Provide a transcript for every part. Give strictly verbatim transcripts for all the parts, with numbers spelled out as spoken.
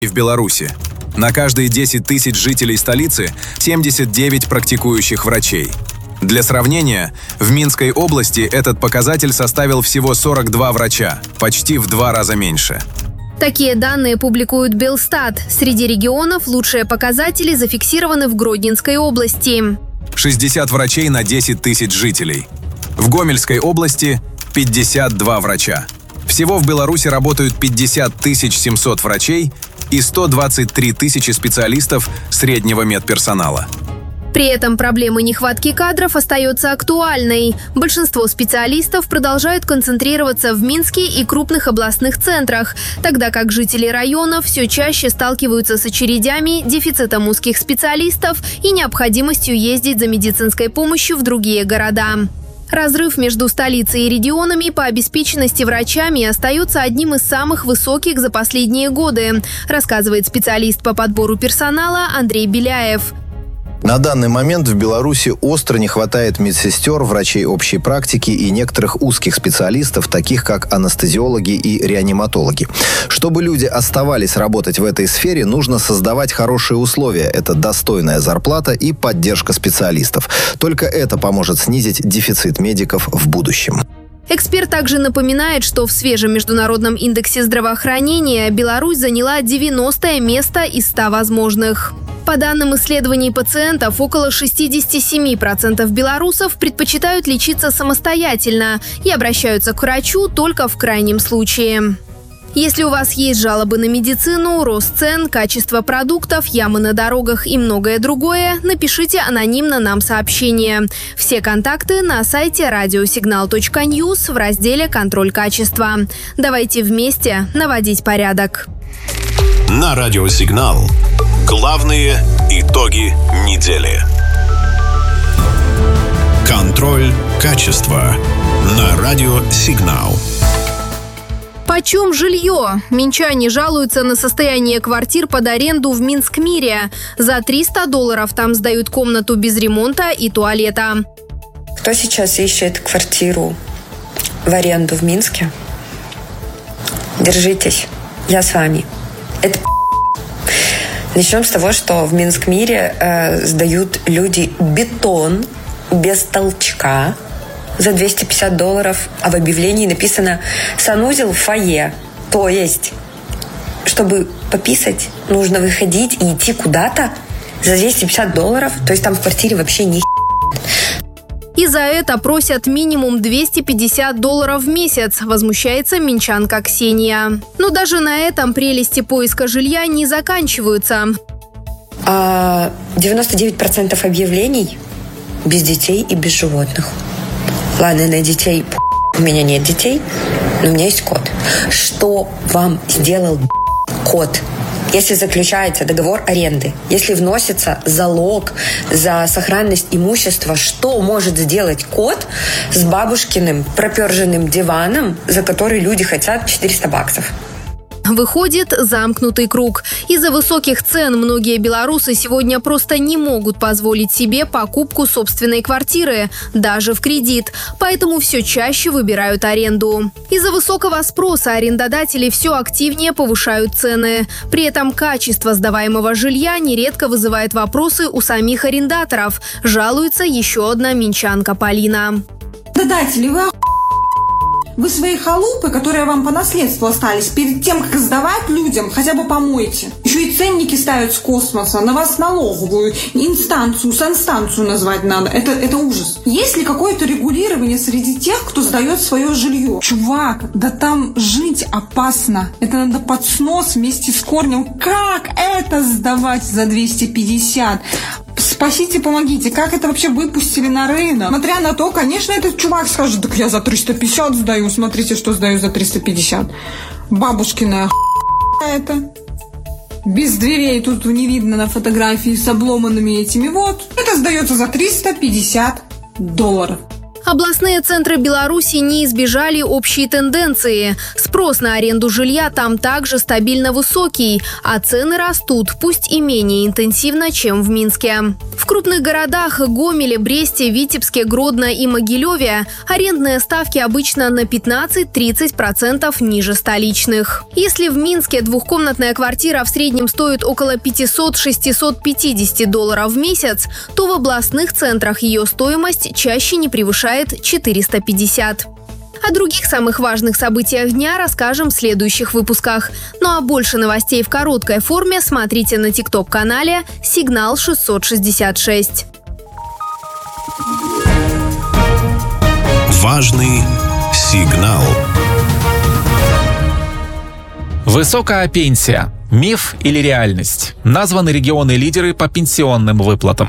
в Беларуси. На каждые десять тысяч жителей столицы семьдесят девять практикующих врачей. Для сравнения, в Минской области этот показатель составил всего сорок два врача, почти в два раза меньше. Такие данные публикует Белстат. Среди регионов лучшие показатели зафиксированы в Гродненской области. шестьдесят врачей на десять тысяч жителей. В Гомельской области пятьдесят два врача. Всего в Беларуси работают пятьдесят тысяч семьсот врачей и сто двадцать три тысячи специалистов среднего медперсонала. При этом проблема нехватки кадров остается актуальной. Большинство специалистов продолжают концентрироваться в Минске и крупных областных центрах, тогда как жители районов все чаще сталкиваются с очередями, дефицитом узких специалистов и необходимостью ездить за медицинской помощью в другие города. Разрыв между столицей и регионами по обеспеченности врачами остается одним из самых высоких за последние годы, рассказывает специалист по подбору персонала Андрей Беляев. На данный момент в Беларуси остро не хватает медсестер, врачей общей практики и некоторых узких специалистов, таких как анестезиологи и реаниматологи. Чтобы люди оставались работать в этой сфере, нужно создавать хорошие условия. Это достойная зарплата и поддержка специалистов. Только это поможет снизить дефицит медиков в будущем. Эксперт также напоминает, что в свежем международном индексе здравоохранения Беларусь заняла девяностое место из ста возможных. По данным исследований пациентов, около шестьдесят семь процентов белорусов предпочитают лечиться самостоятельно и обращаются к врачу только в крайнем случае. Если у вас есть жалобы на медицину, рост цен, качество продуктов, ямы на дорогах и многое другое, напишите анонимно нам сообщение. Все контакты на сайте радиосигнал точка ньюс в разделе «Контроль качества». Давайте вместе наводить порядок. На радиосигнал. Главные итоги недели. Контроль качества на радиосигнал. Почем жилье? Минчане жалуются на состояние квартир под аренду в Минскмире. За триста долларов там сдают комнату без ремонта и туалета. Кто сейчас ищет квартиру в аренду в Минске? Держитесь, я с вами. Это Начнем с того, что в Минскмире э, сдают люди бетон без толчка за двести пятьдесят долларов, а в объявлении написано «санузел в фойе». То есть, чтобы пописать, нужно выходить и идти куда-то за двести пятьдесят долларов, то есть там в квартире вообще ни И за это просят минимум двести пятьдесят долларов в месяц, возмущается минчанка Ксения. Но даже на этом прелести поиска жилья не заканчиваются. А девяносто девять процентов объявлений без детей и без животных. Ладно, на детей у меня нет детей, но у меня есть кот. Что вам сделал кот? Если заключается договор аренды, если вносится залог за сохранность имущества, что может сделать кот с бабушкиным проперженным диваном, за который люди хотят четыреста баксов? Выходит замкнутый круг. Из-за высоких цен многие белорусы сегодня просто не могут позволить себе покупку собственной квартиры, даже в кредит. Поэтому все чаще выбирают аренду. Из-за высокого спроса арендодатели все активнее повышают цены. При этом качество сдаваемого жилья нередко вызывает вопросы у самих арендаторов. Жалуется еще одна минчанка Полина. Арендодатели, вы оху... Вы свои халупы, которые вам по наследству остались, перед тем, как сдавать людям, хотя бы помойте. Еще и ценники ставят с космоса, на вас налоговую, инстанцию, санстанцию назвать надо. Это, это ужас. Есть ли какое-то регулирование среди тех, кто сдает свое жилье? Чувак, да там жить опасно. Это надо под снос вместе с корнем. Как это сдавать за двести пятьдесят? Спасите, помогите. Как это вообще выпустили на рынок? Смотря на то, конечно, этот чувак скажет, так я за триста пятьдесят сдаю. Смотрите, что сдаю за триста пятьдесят. Бабушкина это. Без дверей тут не видно на фотографии с обломанными этими. Вот. Это сдается за триста пятьдесят долларов. Областные центры Беларуси не избежали общей тенденции. Спрос на аренду жилья там также стабильно высокий, а цены растут, пусть и менее интенсивно, чем в Минске. В крупных городах Гомеле, Бресте, Витебске, Гродно и Могилеве арендные ставки обычно на пятнадцать-тридцать процентов ниже столичных. Если в Минске двухкомнатная квартира в среднем стоит около пятьсот-шестьсот пятьдесят долларов в месяц, то в областных центрах ее стоимость чаще не превышает четыреста пятьдесят. О других самых важных событиях дня расскажем в следующих выпусках. Ну а больше новостей в короткой форме смотрите на тикток-канале «Сигнал шестьсот шестьдесят шесть». Важный сигнал. Высокая пенсия. Миф или реальность? Названы регионы-лидеры по пенсионным выплатам.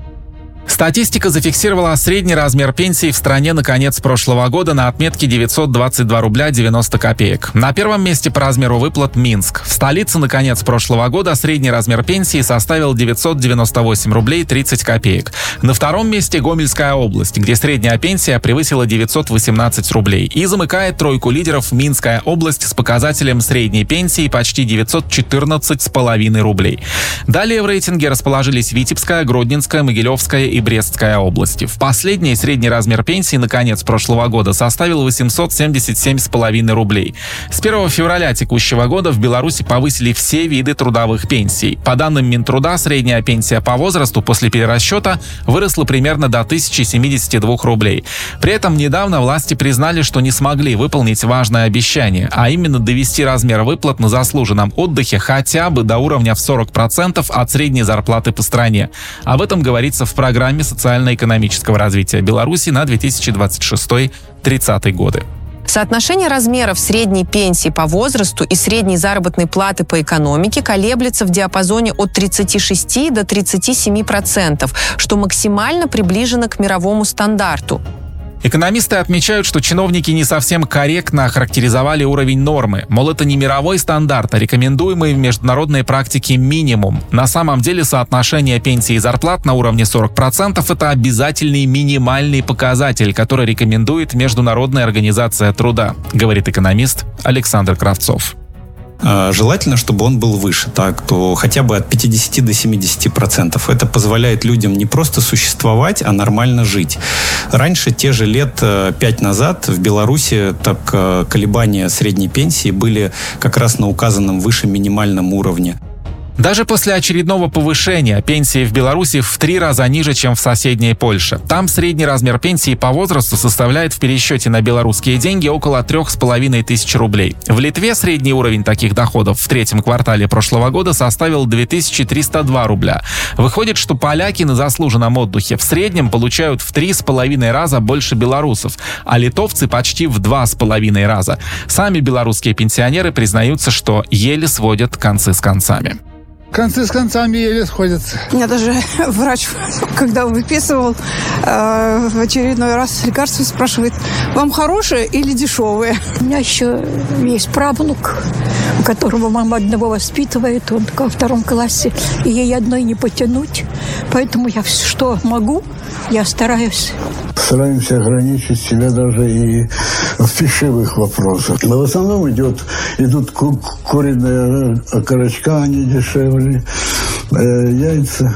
Статистика зафиксировала средний размер пенсии в стране на конец прошлого года на отметке девятьсот двадцать два рубля девяносто копеек. На первом месте по размеру выплат Минск. В столице на конец прошлого года средний размер пенсии составил девятьсот девяносто восемь рублей тридцать копеек. На втором месте Гомельская область, где средняя пенсия превысила девятьсот восемнадцать рублей. И замыкает тройку лидеров Минская область с показателем средней пенсии почти девятьсот четырнадцать с половиной рублей. Далее в рейтинге расположились Витебская, Гродненская, Могилевская и Брестская области. В последней средний размер пенсии на конец прошлого года составил восемьсот семьдесят семь с половиной рублей. С первого февраля текущего года в Беларуси повысили все виды трудовых пенсий. По данным Минтруда, средняя пенсия по возрасту после перерасчета выросла примерно до тысячи семидесяти двух рублей. При этом недавно власти признали, что не смогли выполнить важное обещание, а именно довести размер выплат на заслуженном отдыхе хотя бы до уровня в сорок процентов от средней зарплаты по стране. Об этом говорится в программе социально-экономического развития Беларуси на две тысячи двадцать шестой — тридцатый годы. Соотношение размеров средней пенсии по возрасту и средней заработной платы по экономике колеблется в диапазоне от тридцати шести до тридцати семи процентов, что максимально приближено к мировому стандарту. Экономисты отмечают, что чиновники не совсем корректно охарактеризовали уровень нормы. Мол, это не мировой стандарт, а рекомендуемый в международной практике минимум. На самом деле соотношение пенсии и зарплат на уровне сорок процентов – это обязательный минимальный показатель, который рекомендует Международная организация труда, говорит экономист Александр Кравцов. Желательно, чтобы он был выше, так, то хотя бы от пятидесяти до семидесяти процентов. Это позволяет людям не просто существовать, а нормально жить. Раньше, те же лет пять назад, в Беларуси так колебания средней пенсии были как раз на указанном выше минимальном уровне. Даже после очередного повышения пенсии в Беларуси в три раза ниже, чем в соседней Польше. Там средний размер пенсии по возрасту составляет в пересчете на белорусские деньги около трех с половиной тысяч рублей. В Литве средний уровень таких доходов в третьем квартале прошлого года составил две тысячи триста два рубля. Выходит, что поляки на заслуженном отдыхе в среднем получают в три с половиной раза больше белорусов, а литовцы почти в два с половиной раза. Сами белорусские пенсионеры признаются, что еле сводят концы с концами. Концы с концами еле сходятся. Меня даже врач, когда выписывал э, в очередной раз лекарство, спрашивает, вам хорошее или дешевое? У меня еще есть правнук, которого мама одного воспитывает, он во втором классе, и ей одной не потянуть. Поэтому я что могу, я стараюсь. Стараемся ограничить себя даже и в пищевых вопросах. Но в основном идет, идут ку- куриные окорочка, они дешевле, э, яйца,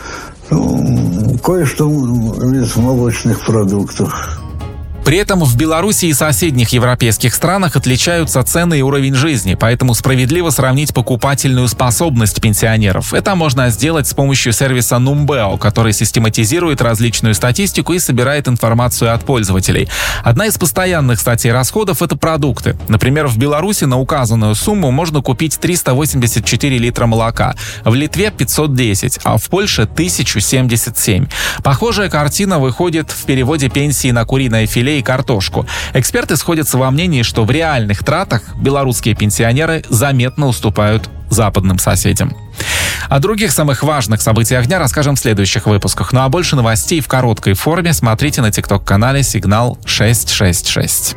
ну, кое-что из молочных продуктов. При этом в Беларуси и соседних европейских странах отличаются цены и уровень жизни, поэтому справедливо сравнить покупательную способность пенсионеров. Это можно сделать с помощью сервиса Numbeo, который систематизирует различную статистику и собирает информацию от пользователей. Одна из постоянных статей расходов – это продукты. Например, в Беларуси на указанную сумму можно купить триста восемьдесят четыре литра молока, в Литве – пятьсот десять, а в Польше – тысяча семьдесят семь. Похожая картина выходит в переводе пенсии на куриное филе и картошку. Эксперты сходятся во мнении, что в реальных тратах белорусские пенсионеры заметно уступают западным соседям. О других самых важных событиях дня расскажем в следующих выпусках. Ну а больше новостей в короткой форме смотрите на тикток-канале «Сигнал шестьсот шестьдесят шесть».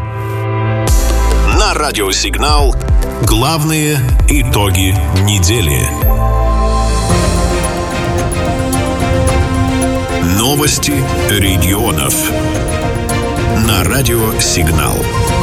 На радио «Сигнал» главные итоги недели. Новости регионов. на радио «Сигнал».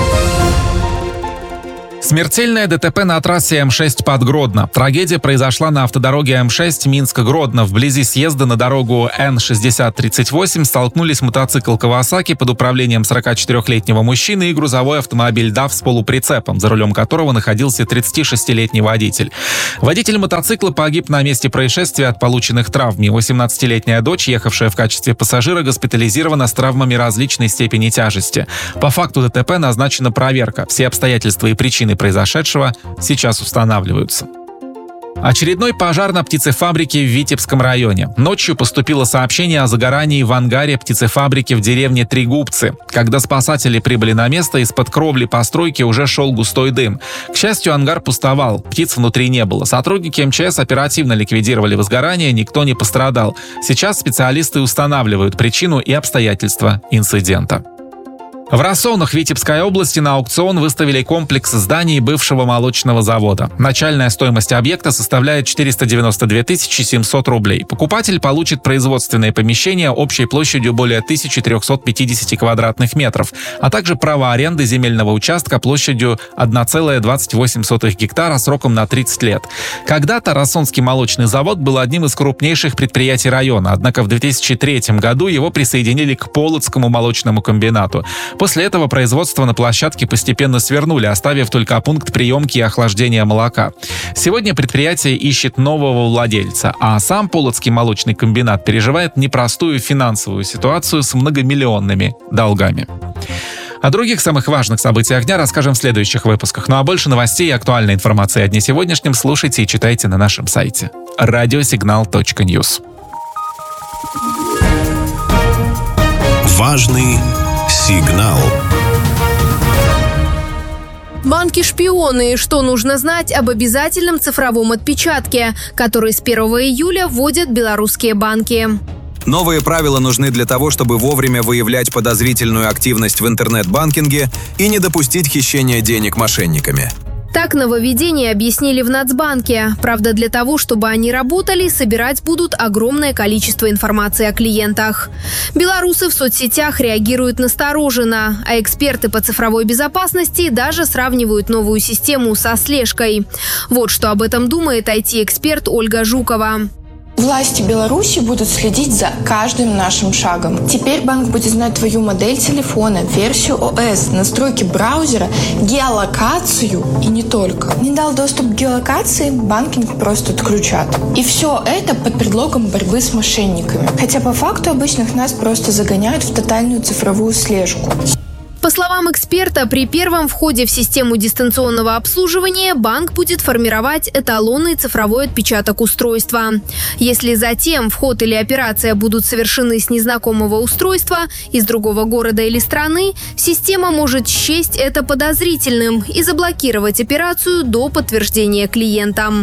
Смертельное ДТП на трассе эм шесть под Гродно. Трагедия произошла на автодороге эм шесть Минск-Гродно. Вблизи съезда на дорогу эн шестьдесят тридцать восемь столкнулись мотоцикл Кавасаки под управлением сорокачетырёхлетнего мужчины и грузовой автомобиль даф с полуприцепом, за рулем которого находился тридцатишестилетний водитель. Водитель мотоцикла погиб на месте происшествия от полученных травм. Его восемнадцатилетняя дочь, ехавшая в качестве пассажира, госпитализирована с травмами различной степени тяжести. По факту ДТП назначена проверка. Все обстоятельства и причины произошедшего сейчас устанавливаются. Очередной пожар на птицефабрике в Витебском районе. Ночью поступило сообщение о загорании в ангаре птицефабрики в деревне Трегубцы. Когда спасатели прибыли на место, из-под кровли постройки уже шел густой дым. К счастью, ангар пустовал, птиц внутри не было. Сотрудники эм че эс оперативно ликвидировали возгорание, никто не пострадал. Сейчас специалисты устанавливают причину и обстоятельства инцидента. В Рассонах Витебской области на аукцион выставили комплекс зданий бывшего молочного завода. Начальная стоимость объекта составляет четыреста девяносто две тысячи семьсот рублей. Покупатель получит производственное помещение общей площадью более тысяча триста пятьдесят квадратных метров, а также право аренды земельного участка площадью одна целая двадцать восемь сотых гектара сроком на тридцать лет. Когда-то Рассонский молочный завод был одним из крупнейших предприятий района, однако в две тысячи третьем году его присоединили к Полоцкому молочному комбинату. После этого производство на площадке постепенно свернули, оставив только пункт приемки и охлаждения молока. Сегодня предприятие ищет нового владельца, а сам Полоцкий молочный комбинат переживает непростую финансовую ситуацию с многомиллионными долгами. О других самых важных событиях дня расскажем в следующих выпусках. Ну а больше новостей и актуальной информации о дне сегодняшнем слушайте и читайте на нашем сайте радиосигнал точка ньюс. Важный сигнал. Банки-шпионы. Что нужно знать об обязательном цифровом отпечатке, который с первого июля вводят белорусские банки? Новые правила нужны для того, чтобы вовремя выявлять подозрительную активность в интернет-банкинге и не допустить хищения денег мошенниками. Так нововведения объяснили в Нацбанке. Правда, для того, чтобы они работали, собирать будут огромное количество информации о клиентах. Белорусы в соцсетях реагируют настороженно, а эксперты по цифровой безопасности даже сравнивают новую систему со слежкой. Вот что об этом думает ай ти-эксперт Ольга Жукова. Власти Беларуси будут следить за каждым нашим шагом. Теперь банк будет знать твою модель телефона, версию о эс, настройки браузера, геолокацию и не только. Не дал доступ к геолокации, банкинг просто отключат. И все это под предлогом борьбы с мошенниками. Хотя по факту обычных нас просто загоняют в тотальную цифровую слежку. По словам эксперта, при первом входе в систему дистанционного обслуживания банк будет формировать эталонный цифровой отпечаток устройства. Если затем вход или операция будут совершены с незнакомого устройства из другого города или страны, система может счесть это подозрительным и заблокировать операцию до подтверждения клиентам.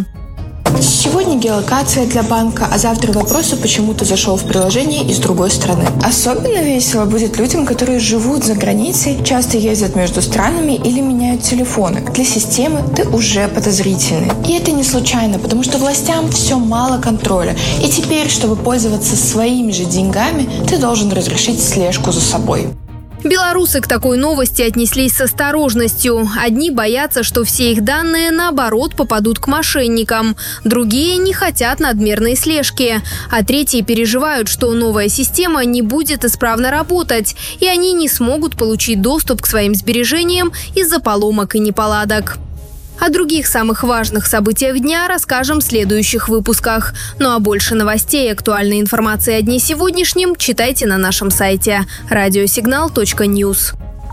Сегодня геолокация для банка, а завтра вопросы почему-то зашел в приложение из другой страны. Особенно весело будет людям, которые живут за границей, часто ездят между странами или меняют телефоны. Для системы ты уже подозрительный. И это не случайно, потому что властям все мало контроля. И теперь, чтобы пользоваться своими же деньгами, ты должен разрешить слежку за собой. Белорусы к такой новости отнеслись с осторожностью. Одни боятся, что все их данные, наоборот, попадут к мошенникам. Другие не хотят надмерной слежки. А третьи переживают, что новая система не будет исправно работать, и они не смогут получить доступ к своим сбережениям из-за поломок и неполадок. О других самых важных событиях дня расскажем в следующих выпусках. Ну а больше новостей и актуальной информации о дне сегодняшнем читайте на нашем сайте радиосигнал точка ньюс.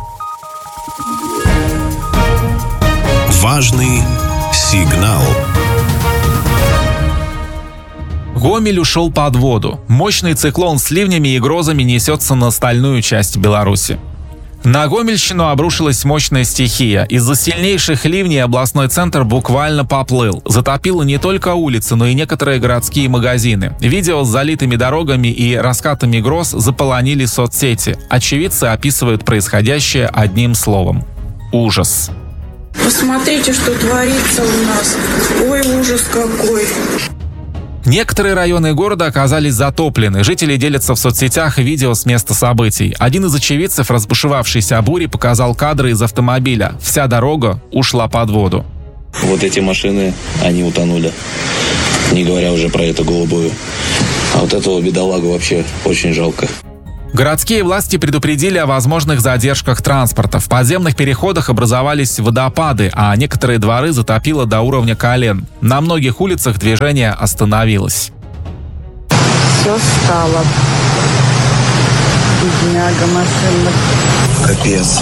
Важный сигнал. Гомель ушел под воду. Мощный циклон с ливнями и грозами несется на остальную часть Беларуси. На Гомельщину обрушилась мощная стихия. Из-за сильнейших ливней областной центр буквально поплыл. Затопило не только улицы, но и некоторые городские магазины. Видео с залитыми дорогами и раскатами гроз заполонили соцсети. Очевидцы описывают происходящее одним словом – ужас. Посмотрите, что творится у нас. Ой, ужас какой. Некоторые районы города оказались затоплены. Жители делятся в соцсетях видео с места событий. Один из очевидцев разбушевавшейся бури показал кадры из автомобиля. Вся дорога ушла под воду. Вот эти машины, они утонули. Не говоря уже про эту голубую. А вот этого бедолагу вообще очень жалко. Городские власти предупредили о возможных задержках транспорта. В подземных переходах образовались водопады, а некоторые дворы затопило до уровня колен. На многих улицах движение остановилось. Все стало. Бедняга машина. Капец.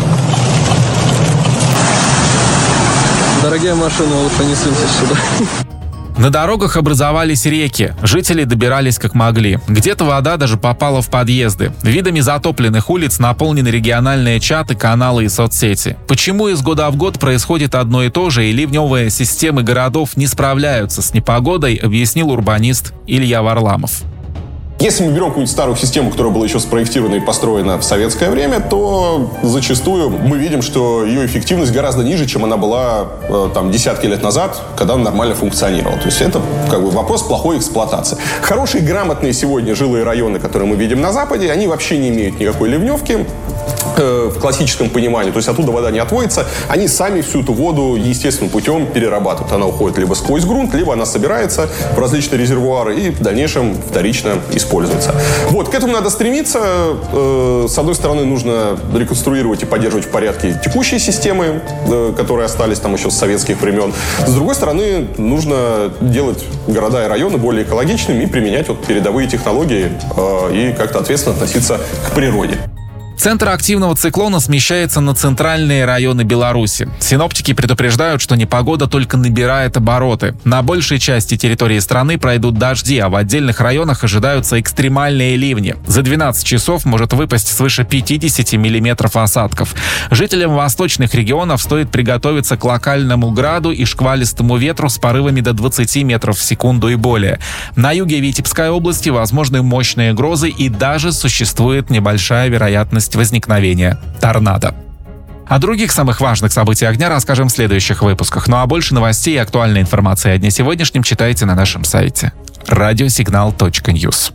Дорогие машины, лучше не суйтесь сюда. На дорогах образовались реки. Жители добирались как могли. Где-то вода даже попала в подъезды. Видами затопленных улиц наполнены региональные чаты, каналы и соцсети. Почему из года в год происходит одно и то же, и ливневые системы городов не справляются с непогодой, объяснил урбанист Илья Варламов. Если мы берем какую-нибудь старую систему, которая была еще спроектирована и построена в советское время, то зачастую мы видим, что ее эффективность гораздо ниже, чем она была там, десятки лет назад, когда она нормально функционировала. То есть это как бы вопрос плохой эксплуатации. Хорошие, грамотные сегодня жилые районы, которые мы видим на Западе, они вообще не имеют никакой ливневки э, в классическом понимании. То есть оттуда вода не отводится. Они сами всю эту воду естественным путем перерабатывают. Она уходит либо сквозь грунт, либо она собирается в различные резервуары и в дальнейшем вторично используется. Пользуется. Вот, к этому надо стремиться. С одной стороны, нужно реконструировать и поддерживать в порядке текущие системы, которые остались там еще с советских времен. С другой стороны, нужно делать города и районы более экологичными и применять вот передовые технологии и как-то ответственно относиться к природе. Центр активного циклона смещается на центральные районы Беларуси. Синоптики предупреждают, что непогода только набирает обороты. На большей части территории страны пройдут дожди, а в отдельных районах ожидаются экстремальные ливни. За двенадцать часов может выпасть свыше пятьдесят миллиметров осадков. Жителям восточных регионов стоит приготовиться к локальному граду и шквалистому ветру с порывами до двадцати метров в секунду и более. На юге Витебской области возможны мощные грозы и даже существует небольшая вероятность возникновения торнадо. О других самых важных событиях дня расскажем в следующих выпусках. Ну а больше новостей и актуальной информации о дне сегодняшнем читайте на нашем сайте радиосигнал точка ньюс.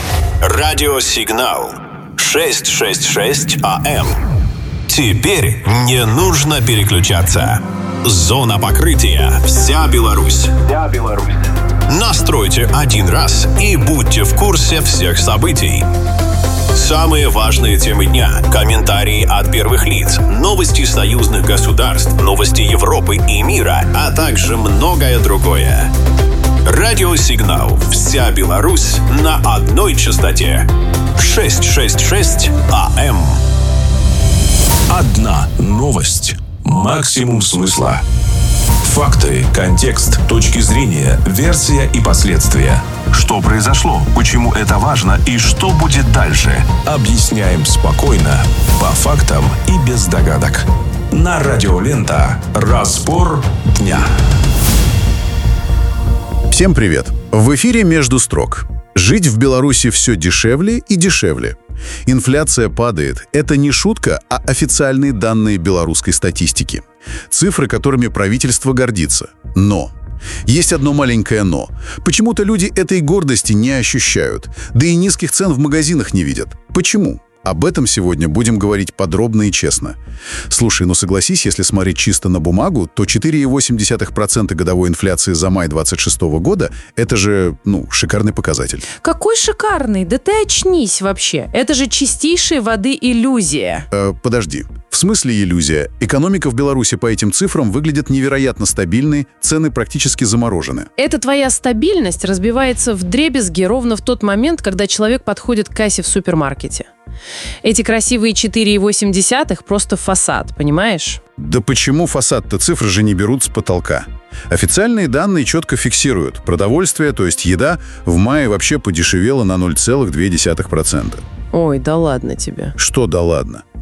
Радиосигнал шестьсот шестьдесят шесть АМ. Теперь не нужно переключаться. Зона покрытия. Вся Беларусь. Вся Беларусь. Настройте один раз и будьте в курсе всех событий. Самые важные темы дня, комментарии от первых лиц, новости союзных государств, новости Европы и мира, а также многое другое. Радиосигнал «Вся Беларусь» на одной частоте. шестьсот шестьдесят шесть АМ. Одна новость. Максимум смысла. Факты, контекст, точки зрения, версия и последствия. Что произошло, почему это важно и что будет дальше. Объясняем спокойно, по фактам и без догадок. На Радио Лента. Разбор дня. Всем привет. В эфире «Между строк». Жить в Беларуси все дешевле и дешевле. Инфляция падает. Это не шутка, а официальные данные белорусской статистики. Цифры, которыми правительство гордится. Но есть одно маленькое «но». Почему-то люди этой гордости не ощущают, да и низких цен в магазинах не видят. Почему? Об этом сегодня будем говорить подробно и честно. Слушай, ну согласись, если смотреть чисто на бумагу, то четыре целых восемь десятых процента годовой инфляции за май двадцать шестого года – это же, ну, шикарный показатель. Какой шикарный? Да ты очнись вообще. Это же чистейшей воды иллюзия. Э, подожди. В смысле иллюзия? Экономика в Беларуси по этим цифрам выглядит невероятно стабильной, цены практически заморожены. Эта твоя стабильность разбивается вдребезги ровно в тот момент, когда человек подходит к кассе в супермаркете. Эти красивые четыре целых восемь десятых просто фасад, понимаешь? Да почему фасад-то? Цифры же не берут с потолка. Официальные данные четко фиксируют. Продовольствие, то есть еда, в мае вообще подешевело на ноль целых две десятых процента. Ой, да ладно тебе. Что да ладно?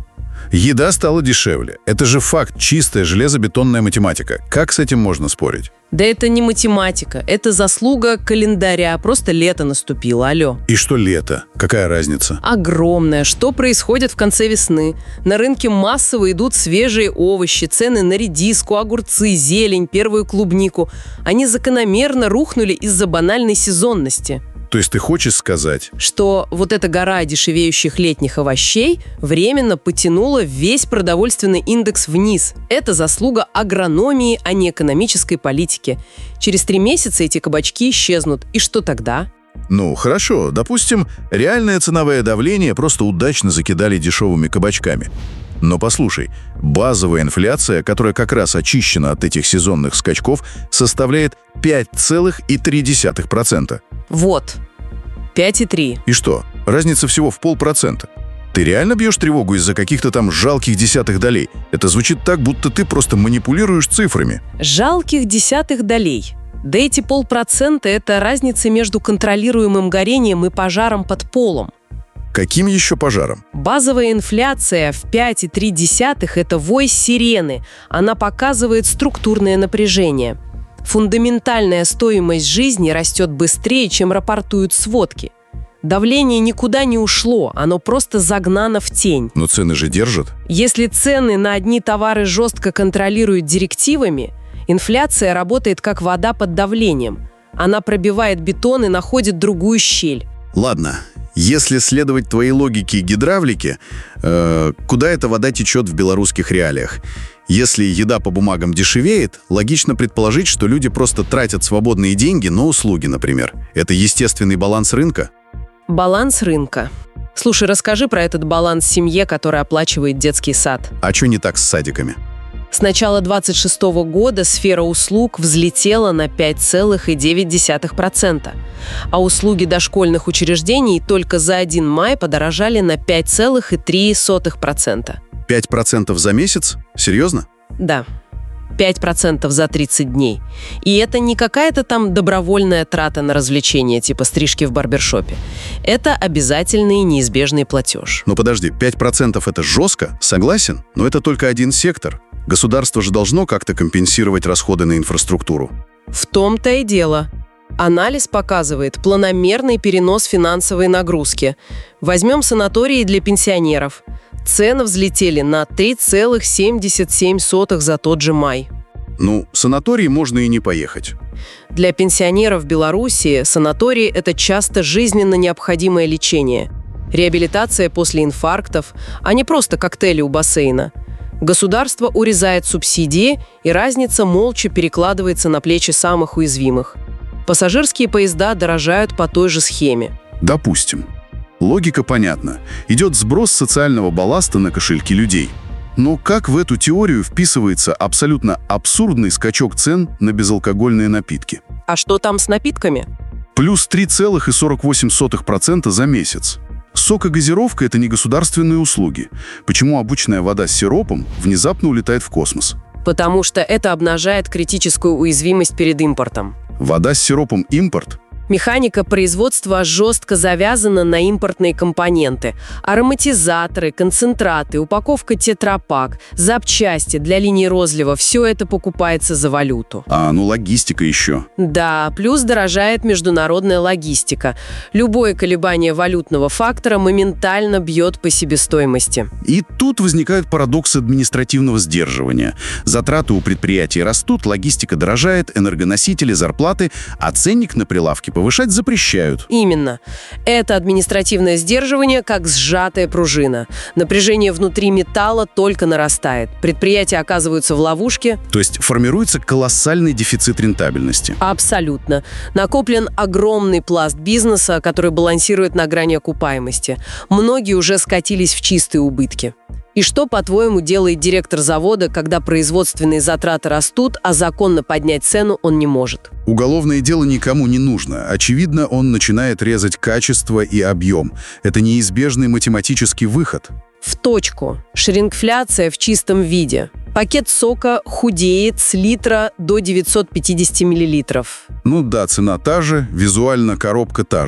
Еда стала дешевле. Это же факт, чистая железобетонная математика. Как с этим можно спорить? Да это не математика, это заслуга календаря. Просто лето наступило, алло. И что лето? Какая разница? Огромная. Что происходит в конце весны? На рынке массово идут свежие овощи, цены на редиску, огурцы, зелень, первую клубнику. Они закономерно рухнули из-за банальной сезонности. То есть ты хочешь сказать, что вот эта гора дешевеющих летних овощей временно потянула весь продовольственный индекс вниз. Это заслуга агрономии, а не экономической политики. Через три месяца эти кабачки исчезнут. И что тогда? Ну, хорошо, допустим, реальное ценовое давление просто удачно закидали дешевыми кабачками. Но послушай, базовая инфляция, которая как раз очищена от этих сезонных скачков, составляет пять целых три десятых процента. Вот, пять целых три. И что, разница всего в полпроцента? Ты реально бьешь тревогу из-за каких-то там жалких десятых долей? Это звучит так, будто ты просто манипулируешь цифрами. Жалких десятых долей. Да эти полпроцента – это разница между контролируемым горением и пожаром под полом. Каким еще пожаром? Базовая инфляция в пять целых три десятых – это вой сирены. Она показывает структурное напряжение. Фундаментальная стоимость жизни растет быстрее, чем рапортуют сводки. Давление никуда не ушло, оно просто загнано в тень. Но цены же держат. Если цены на одни товары жестко контролируют директивами, инфляция работает как вода под давлением. Она пробивает бетон и находит другую щель. Ладно. Если следовать твоей логике и гидравлике, э, куда эта вода течет в белорусских реалиях? Если еда по бумагам дешевеет, логично предположить, что люди просто тратят свободные деньги на услуги, например. Это естественный баланс рынка? Баланс рынка. Слушай, расскажи про этот баланс семье, которая оплачивает детский сад. А что не так с садиками? С начала двадцать шестого года сфера услуг взлетела на пять целых девять десятых процента, а услуги дошкольных учреждений только за один май подорожали на пять целых три десятых процента. пять процентов за месяц? Серьезно? Да. пять процентов за тридцать дней. И это не какая-то там добровольная трата на развлечения, типа стрижки в барбершопе. Это обязательный неизбежный платеж. Но подожди, пять процентов это жестко? Согласен? Но это только один сектор. Государство же должно как-то компенсировать расходы на инфраструктуру. В том-то и дело. Анализ показывает планомерный перенос финансовой нагрузки. Возьмем санатории для пенсионеров. Цены взлетели на три целых семьдесят семь сотых за тот же май. Ну, в санаторий можно и не поехать. Для пенсионеров Беларуси санатории – это часто жизненно необходимое лечение. Реабилитация после инфарктов, а не просто коктейли у бассейна. Государство урезает субсидии, и разница молча перекладывается на плечи самых уязвимых. Пассажирские поезда дорожают по той же схеме. Допустим. Логика понятна. Идет сброс социального балласта на кошельки людей. Но как в эту теорию вписывается абсолютно абсурдный скачок цен на безалкогольные напитки? А что там с напитками? Плюс три целых сорок восемь сотых процента за месяц. Сок и газировка – это не государственные услуги. Почему обычная вода с сиропом внезапно улетает в космос? Потому что это обнажает критическую уязвимость перед импортом. Вода с сиропом – импорт? Механика производства жестко завязана на импортные компоненты. Ароматизаторы, концентраты, упаковка тетрапак, запчасти для линии розлива – все это покупается за валюту. А, ну логистика еще. Да, плюс дорожает международная логистика. Любое колебание валютного фактора моментально бьет по себестоимости. И тут возникает парадокс административного сдерживания. Затраты у предприятий растут, логистика дорожает, энергоносители, зарплаты, а ценник на прилавке повышать запрещают. Именно. Это административное сдерживание как сжатая пружина. Напряжение внутри металла только нарастает. Предприятия оказываются в ловушке. То есть формируется колоссальный дефицит рентабельности. Абсолютно. Накоплен огромный пласт бизнеса, который балансирует на грани окупаемости. Многие уже скатились в чистые убытки. И что, по-твоему, делает директор завода, когда производственные затраты растут, а законно поднять цену он не может? Уголовное дело никому не нужно. Очевидно, он начинает резать качество и объем. Это неизбежный математический выход. В точку. Шрингфляция в чистом виде. Пакет сока худеет с литра до девятисот пятидесяти миллилитров. Ну да, цена та же, визуально коробка та же.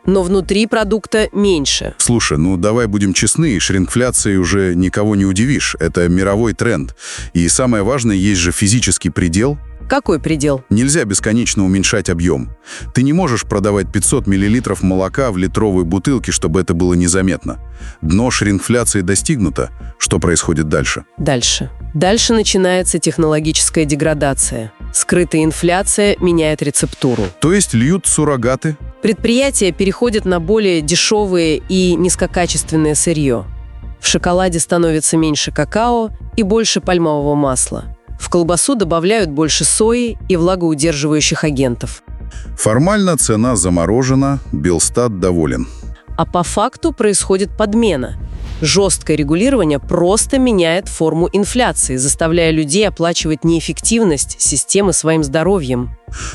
но внутри продукта меньше. Слушай, ну давай будем честны, шринкфляцией уже никого не удивишь. Это мировой тренд. И самое важное, есть же физический предел. Какой предел? Нельзя бесконечно уменьшать объем. Ты не можешь продавать пятьсот миллилитров молока в литровой бутылке, чтобы это было незаметно. Дно шринкфляции достигнуто. Что происходит дальше? Дальше. Дальше начинается технологическая деградация. Скрытая инфляция меняет рецептуру. То есть льют суррогаты? Предприятия переходят на более дешевое и низкокачественное сырье. В шоколаде становится меньше какао и больше пальмового масла. В колбасу добавляют больше сои и влагоудерживающих агентов. Формально цена заморожена, Белстат доволен. А по факту происходит подмена. Жесткое регулирование просто меняет форму инфляции, заставляя людей оплачивать неэффективность системы своим здоровьем.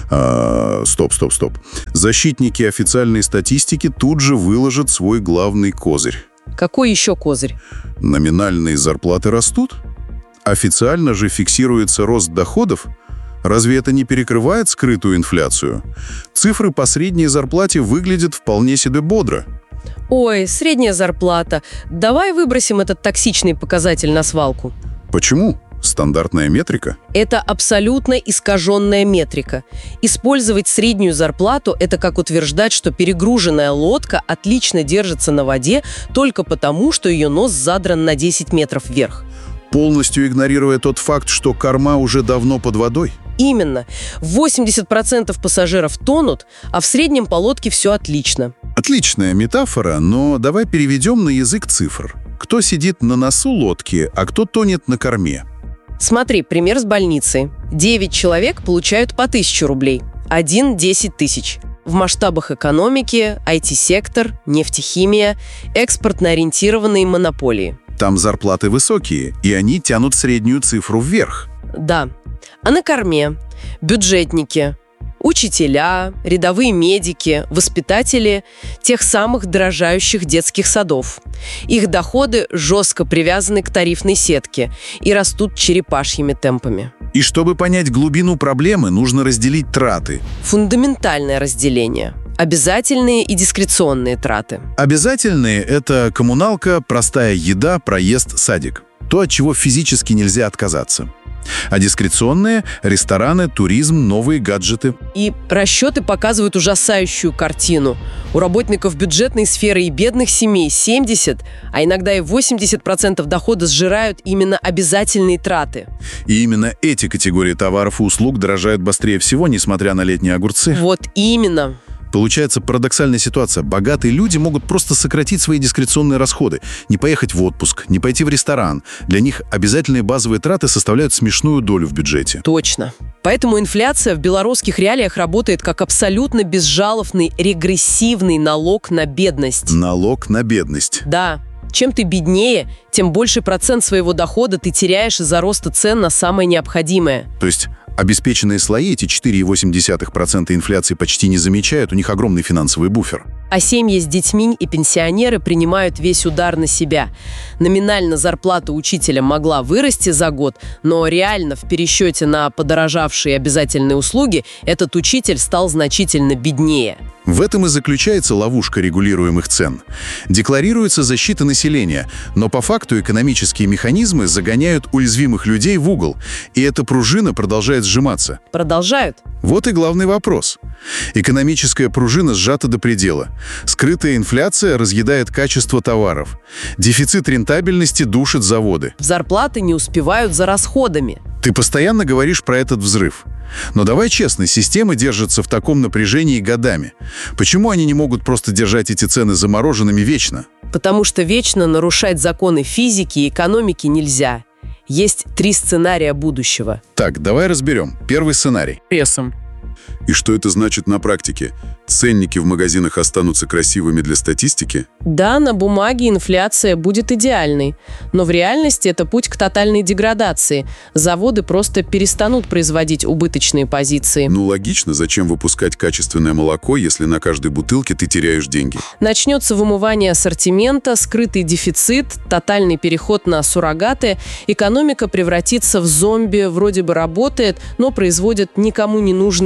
А, стоп, стоп, стоп. Защитники официальной статистики тут же выложат свой главный козырь. Какой еще козырь? Номинальные зарплаты растут? Официально же фиксируется рост доходов. Разве это не перекрывает скрытую инфляцию? Цифры по средней зарплате выглядят вполне себе бодро. Ой, средняя зарплата. Давай выбросим этот токсичный показатель на свалку. Почему? Стандартная метрика? Это абсолютно искаженная метрика. Использовать среднюю зарплату – это как утверждать, что перегруженная лодка отлично держится на воде только потому, что ее нос задран на десять метров вверх. Полностью игнорируя тот факт, что корма уже давно под водой? Именно. восемьдесят процентов пассажиров тонут, а в среднем по лодке все отлично. Отличная метафора, но давай переведем на язык цифр. Кто сидит на носу лодки, а кто тонет на корме? Смотри, пример с больницей. девять человек получают по тысяче рублей, один – десять тысяч. В масштабах экономики – ай ти-сектор, нефтехимия, экспортно-ориентированные монополии. Там зарплаты высокие, и они тянут среднюю цифру вверх. Да. А на корме бюджетники, учителя, рядовые медики, воспитатели тех самых дорожающих детских садов. Их доходы жестко привязаны к тарифной сетке и растут черепашьими темпами. И чтобы понять глубину проблемы, нужно разделить траты. Фундаментальное разделение. Обязательные и дискреционные траты. Обязательные – это коммуналка, простая еда, проезд, садик. То, от чего физически нельзя отказаться. А дискреционные – рестораны, туризм, новые гаджеты. И расчеты показывают ужасающую картину. У работников бюджетной сферы и бедных семей семьдесят, а иногда и восемьдесят процентов дохода сжирают именно обязательные траты. И именно эти категории товаров и услуг дорожают быстрее всего, несмотря на летние огурцы. Вот именно. Получается парадоксальная ситуация. Богатые люди могут просто сократить свои дискреционные расходы, не поехать в отпуск, не пойти в ресторан. Для них обязательные базовые траты составляют смешную долю в бюджете. Точно. Поэтому инфляция в белорусских реалиях работает как абсолютно безжалостный регрессивный налог на бедность. Налог на бедность. Да. Чем ты беднее, тем больше процент своего дохода ты теряешь из-за роста цен на самое необходимое. То есть обеспеченные слои эти четыре целых восемь десятых процента инфляции почти не замечают, у них огромный финансовый буфер. А семьи с детьми и пенсионеры принимают весь удар на себя. Номинально зарплата учителя могла вырасти за год, но реально в пересчете на подорожавшие обязательные услуги этот учитель стал значительно беднее. В этом и заключается ловушка регулируемых цен. Декларируется защита населения, но по факту экономические механизмы загоняют уязвимых людей в угол, и эта пружина продолжает сжиматься. Продолжают? Вот и главный вопрос. Экономическая пружина сжата до предела. Скрытая инфляция разъедает качество товаров. Дефицит рентабельности душит заводы. Зарплаты не успевают за расходами. Ты постоянно говоришь про этот взрыв. Но давай честно, системы держатся в таком напряжении годами. Почему они не могут просто держать эти цены замороженными вечно? Потому что вечно нарушать законы физики и экономики нельзя. Есть три сценария будущего. Так, давай разберем. Первый сценарий. Прессом. И что это значит на практике? Ценники в магазинах останутся красивыми для статистики? Да, на бумаге инфляция будет идеальной, но в реальности это путь к тотальной деградации. Заводы просто перестанут производить убыточные позиции. Ну, логично, зачем выпускать качественное молоко, если на каждой бутылке ты теряешь деньги? Начнется вымывание ассортимента, скрытый дефицит, тотальный переход на суррогаты. Экономика превратится в зомби, вроде бы работает, но производит никому не нужные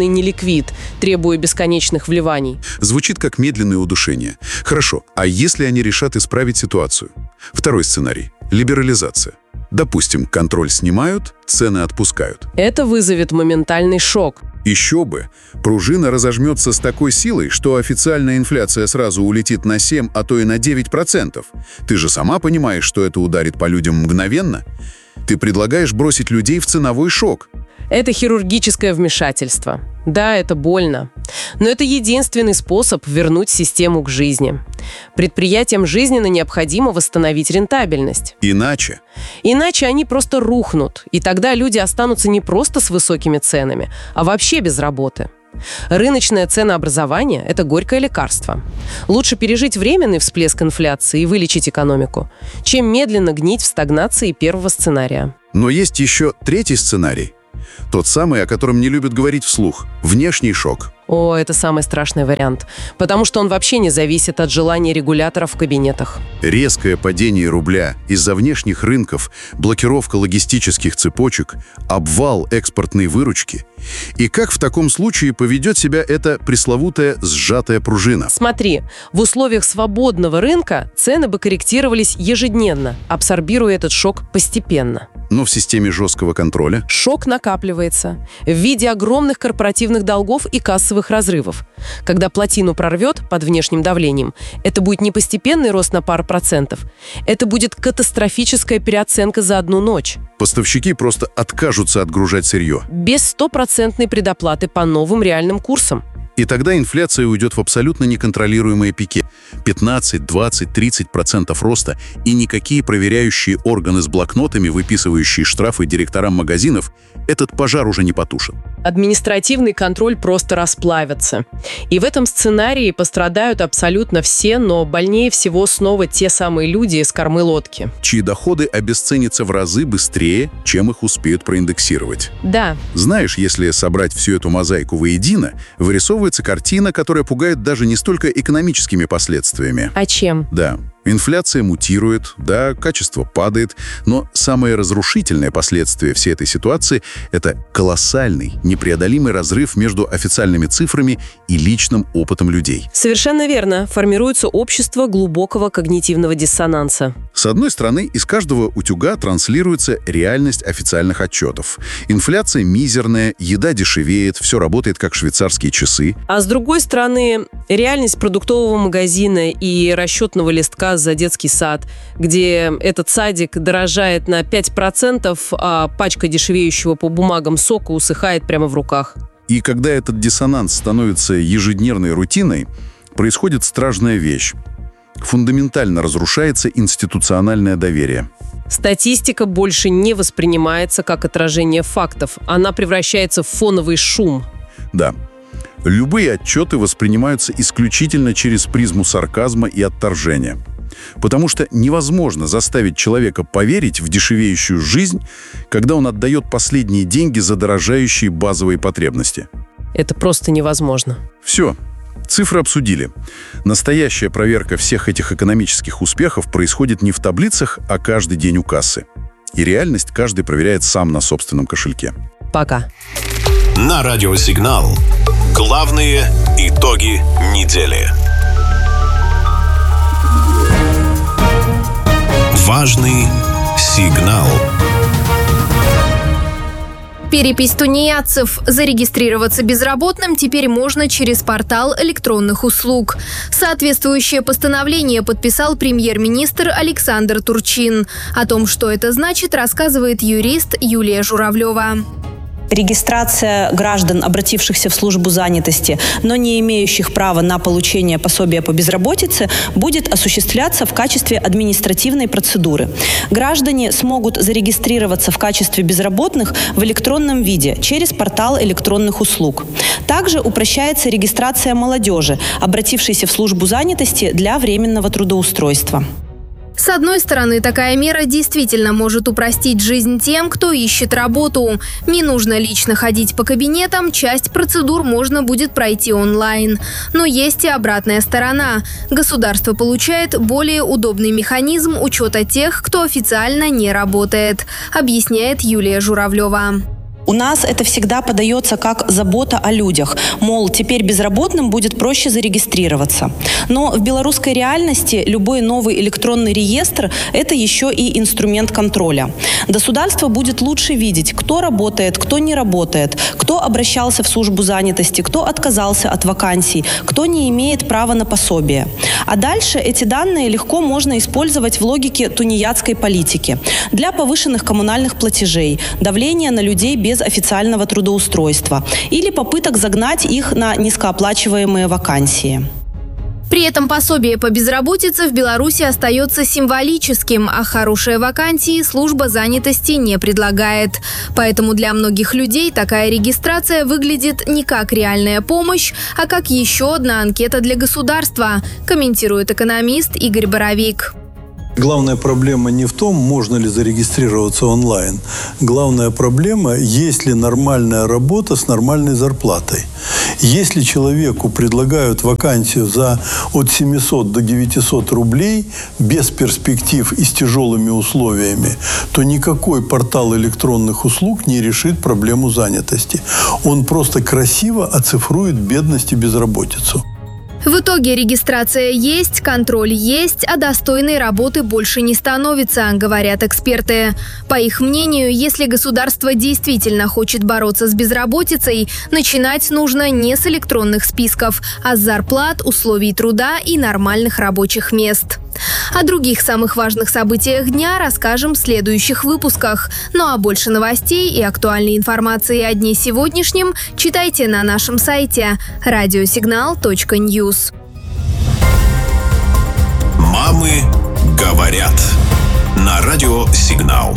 полный неликвид, требуя бесконечных вливаний. Звучит как медленное удушение. Хорошо, а если они решат исправить ситуацию? Второй сценарий – либерализация. Допустим, контроль снимают, цены отпускают. Это вызовет моментальный шок. Еще бы. Пружина разожмется с такой силой, что официальная инфляция сразу улетит на семь, а то и на девять процентов. Ты же сама понимаешь, что это ударит по людям мгновенно? Ты предлагаешь бросить людей в ценовой шок. Это хирургическое вмешательство. Да, это больно. Но это единственный способ вернуть систему к жизни. Предприятиям жизненно необходимо восстановить рентабельность. Иначе? Иначе они просто рухнут. И тогда люди останутся не просто с высокими ценами, а вообще без работы. Рыночное ценообразование – это горькое лекарство. Лучше пережить временный всплеск инфляции и вылечить экономику, чем медленно гнить в стагнации первого сценария. Но есть еще третий сценарий. Тот самый, о котором не любят говорить вслух – внешний шок. О, это самый страшный вариант, потому что он вообще не зависит от желания регуляторов в кабинетах. Резкое падение рубля из-за внешних рынков, блокировка логистических цепочек, обвал экспортной выручки. И как в таком случае поведет себя эта пресловутая сжатая пружина? Смотри, в условиях свободного рынка цены бы корректировались ежедневно, абсорбируя этот шок постепенно. Но в системе жесткого контроля? Шок накапливается в виде огромных корпоративных долгов и кассовых разрывов. Когда плотину прорвет под внешним давлением, это будет не постепенный рост на пару процентов, это будет катастрофическая переоценка за одну ночь. Поставщики просто откажутся отгружать сырье. Без стопроцентной предоплаты по новым реальным курсам. И тогда инфляция уйдет в абсолютно неконтролируемые пики. пятнадцать, двадцать, тридцать процентов роста, и никакие проверяющие органы с блокнотами, выписывающие штрафы директорам магазинов, этот пожар уже не потушит. Административный контроль просто расплавится. И в этом сценарии пострадают абсолютно все, но больнее всего снова те самые люди из кормы лодки. Чьи доходы обесценятся в разы быстрее, чем их успеют проиндексировать. Да. Знаешь, если собрать всю эту мозаику воедино, вырисовывается картина, которая пугает даже не столько экономическими последствиями. А чем? Да. Инфляция мутирует, да, качество падает, но самое разрушительное последствие всей этой ситуации – это колоссальный, непреодолимый разрыв между официальными цифрами и личным опытом людей. Совершенно верно. Формируется общество глубокого когнитивного диссонанса. С одной стороны, из каждого утюга транслируется реальность официальных отчетов. Инфляция мизерная, еда дешевеет, все работает как швейцарские часы. А с другой стороны, реальность продуктового магазина и расчетного листка за детский сад, где этот садик дорожает на пять процентов, а пачка дешевеющего по бумагам сока усыхает прямо в руках. И когда этот диссонанс становится ежедневной рутиной, происходит страшная вещь. Фундаментально разрушается институциональное доверие. Статистика больше не воспринимается как отражение фактов. Она превращается в фоновый шум. Да. Любые отчеты воспринимаются исключительно через призму сарказма и отторжения. Потому что невозможно заставить человека поверить в дешевеющую жизнь, когда он отдает последние деньги за дорожающие базовые потребности. Это просто невозможно. Все. Цифры обсудили. Настоящая проверка всех этих экономических успехов происходит не в таблицах, а каждый день у кассы. И реальность каждый проверяет сам на собственном кошельке. Пока. На радиосигнал. Главные итоги недели. Важный сигнал. Перепись тунеядцев. Зарегистрироваться безработным теперь можно через портал электронных услуг. Соответствующее постановление подписал премьер-министр Александр Турчин. О том, что это значит, рассказывает юрист Юлия Журавлева. Регистрация граждан, обратившихся в службу занятости, но не имеющих права на получение пособия по безработице, будет осуществляться в качестве административной процедуры. Граждане смогут зарегистрироваться в качестве безработных в электронном виде через портал электронных услуг. Также упрощается регистрация молодежи, обратившейся в службу занятости для временного трудоустройства. С одной стороны, такая мера действительно может упростить жизнь тем, кто ищет работу. Не нужно лично ходить по кабинетам, часть процедур можно будет пройти онлайн. Но есть и обратная сторона. Государство получает более удобный механизм учета тех, кто официально не работает, объясняет Юлия Журавлева. У нас это всегда подается как забота о людях. Мол, теперь безработным будет проще зарегистрироваться. Но в белорусской реальности любой новый электронный реестр – это еще и инструмент контроля. Государство будет лучше видеть, кто работает, кто не работает, кто обращался в службу занятости, кто отказался от вакансий, кто не имеет права на пособие. А дальше эти данные легко можно использовать в логике тунеядской политики для повышенных коммунальных платежей, давления на людей без официального трудоустройства или попыток загнать их на низкооплачиваемые вакансии. При этом пособие по безработице в Беларуси остается символическим, а хорошие вакансии служба занятости не предлагает. Поэтому для многих людей такая регистрация выглядит не как реальная помощь, а как еще одна анкета для государства, комментирует экономист Игорь Боровик. Главная проблема не в том, можно ли зарегистрироваться онлайн. Главная проблема, есть ли нормальная работа с нормальной зарплатой. Если человеку предлагают вакансию за от семисот до девятисот рублей, без перспектив и с тяжелыми условиями, то никакой портал электронных услуг не решит проблему занятости. Он просто красиво оцифрует бедность и безработицу. В итоге регистрация есть, контроль есть, а достойной работы больше не становится, говорят эксперты. По их мнению, если государство действительно хочет бороться с безработицей, начинать нужно не с электронных списков, а с зарплат, условий труда и нормальных рабочих мест. О других самых важных событиях дня расскажем в следующих выпусках. Ну а больше новостей и актуальной информации о дне сегодняшнем читайте на нашем сайте радиосигнал точка ньюс. Мамы говорят на радио «Сигнал».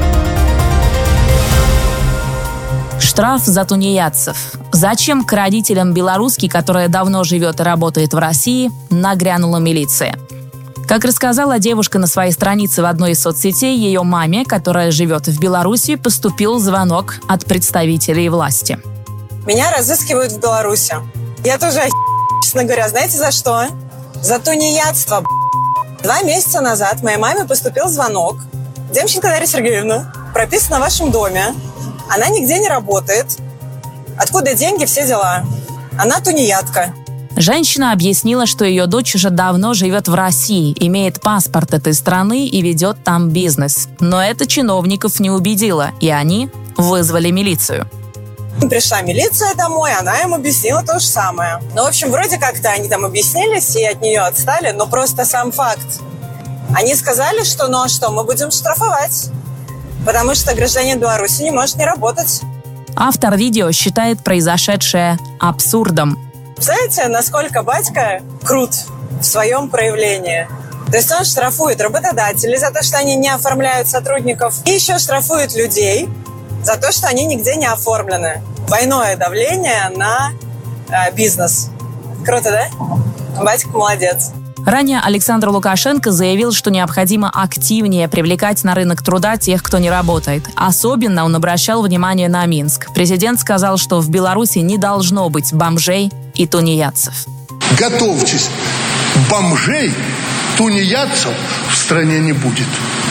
Штраф за тунеядцев. Зачем к родителям белоруски, которая давно живет и работает в России, нагрянула милиция? Как рассказала девушка на своей странице в одной из соцсетей, ее маме, которая живет в Беларуси, поступил звонок от представителей власти. Меня разыскивают в Беларуси. Я тоже охи... честно говоря, знаете за что? За тунеядство. Два месяца назад моей маме поступил звонок. Демченко Дарья Сергеевна, прописана в вашем доме. Она нигде не работает. Откуда деньги, все дела. Она тунеядка. Женщина объяснила, что ее дочь уже давно живет в России, имеет паспорт этой страны и ведет там бизнес. Но это чиновников не убедило, и они вызвали милицию. Пришла милиция домой, она им объяснила то же самое. Ну, в общем, вроде как-то они там объяснились и от нее отстали, но просто сам факт. Они сказали, что ну а что, мы будем штрафовать, потому что гражданин Беларуси не может не работать. Автор видео считает произошедшее абсурдом. Знаете, насколько батька крут в своем проявлении? То есть он штрафует работодателей за то, что они не оформляют сотрудников, и еще штрафует людей за то, что они нигде не оформлены. Двойное давление на э, бизнес. Круто, да? Батька молодец. Ранее Александр Лукашенко заявил, что необходимо активнее привлекать на рынок труда тех, кто не работает. Особенно он обращал внимание на Минск. Президент сказал, что в Беларуси не должно быть бомжей и тунеядцев. Готовьтесь, бомжей, тунеядцев в стране не будет.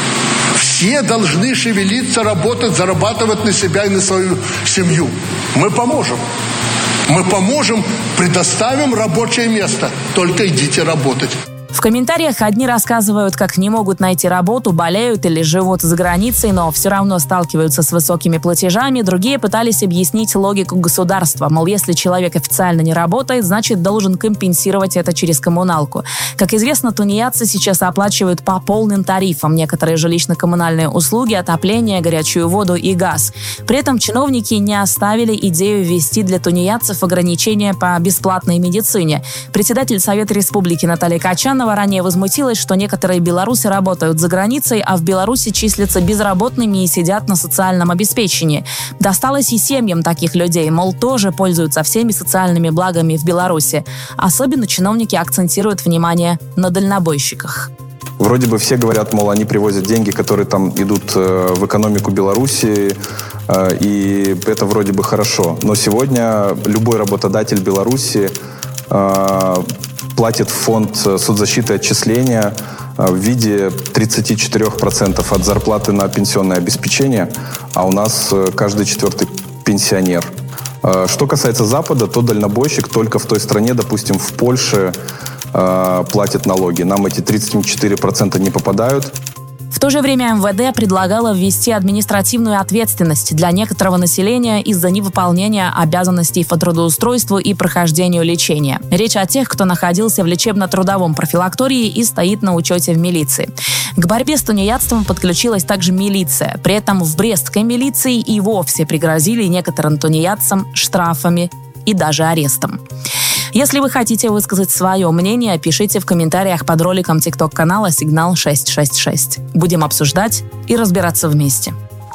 Все должны шевелиться, работать, зарабатывать на себя и на свою семью. Мы поможем. Мы поможем, предоставим рабочее место. Только идите работать. В комментариях одни рассказывают, как не могут найти работу, болеют или живут за границей, но все равно сталкиваются с высокими платежами. Другие пытались объяснить логику государства. Мол, если человек официально не работает, значит, должен компенсировать это через коммуналку. Как известно, тунеядцы сейчас оплачивают по полным тарифам некоторые жилищно-коммунальные услуги, отопление, горячую воду и газ. При этом чиновники не оставили идею ввести для тунеядцев ограничения по бесплатной медицине. Председатель Совета Республики Наталья Качанова ранее возмутилась, что некоторые белорусы работают за границей, а в Беларуси числятся безработными и сидят на социальном обеспечении. Досталось и семьям таких людей, мол, тоже пользуются всеми социальными благами в Беларуси. Особенно чиновники акцентируют внимание на дальнобойщиках. Вроде бы все говорят, мол, они привозят деньги, которые там идут в экономику Беларуси, и это вроде бы хорошо. Но сегодня любой работодатель Беларуси платит в фонд соцзащиты отчисления в виде тридцать четыре процента от зарплаты на пенсионное обеспечение, а у нас каждый четвертый пенсионер. Что касается Запада, то дальнобойщик только в той стране, допустим, в Польше, платит налоги. Нам эти тридцать четыре процента не попадают. В то же время эм вэ дэ предлагало ввести административную ответственность для некоторого населения из-за невыполнения обязанностей по трудоустройству и прохождению лечения. Речь о тех, кто находился в лечебно-трудовом профилактории и стоит на учете в милиции. К борьбе с тунеядством подключилась также милиция. При этом в брестской милиции и вовсе пригрозили некоторым тунеядцам штрафами и даже арестом. Если вы хотите высказать свое мнение, пишите в комментариях под роликом тикток-канала «Сигнал шестьсот шестьдесят шесть». Будем обсуждать и разбираться вместе.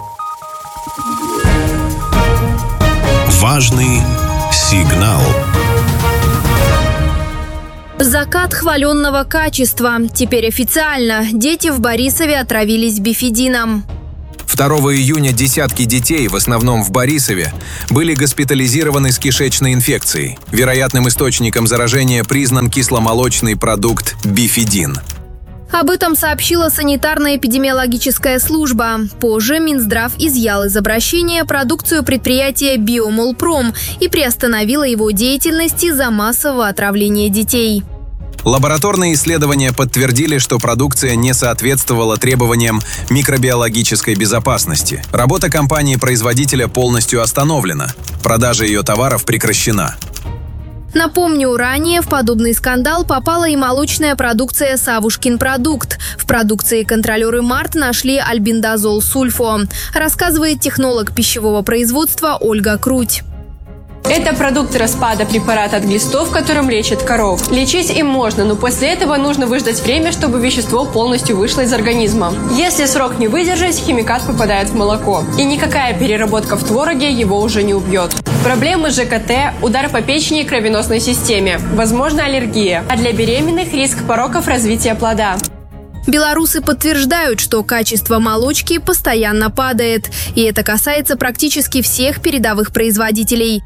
Важный сигнал. Закат хваленного качества. Теперь официально. Дети в Борисове отравились бифидином. второго июня десятки детей, в основном в Борисове, были госпитализированы с кишечной инфекцией. Вероятным источником заражения признан кисломолочный продукт бифидин. Об этом сообщила санитарно-эпидемиологическая служба. Позже Минздрав изъял из обращения продукцию предприятия «Биомолпром» и приостановила его деятельность из-за массового отравления детей. Лабораторные исследования подтвердили, что продукция не соответствовала требованиям микробиологической безопасности. Работа компании-производителя полностью остановлена. Продажа ее товаров прекращена. Напомню, ранее в подобный скандал попала и молочная продукция «Савушкин продукт». В продукции контролеры МАРТ нашли альбендазол сульфо, рассказывает технолог пищевого производства Ольга Круть. Это продукт распада препарата от глистов, которым лечат коров. Лечить им можно, но после этого нужно выждать время, чтобы вещество полностью вышло из организма. Если срок не выдержать, химикат попадает в молоко. И никакая переработка в твороге его уже не убьет. Проблемы жэ ка тэ, удар по печени и кровеносной системе, возможно аллергия, а для беременных риск пороков развития плода. Белорусы подтверждают, что качество молочки постоянно падает. И это касается практически всех передовых производителей.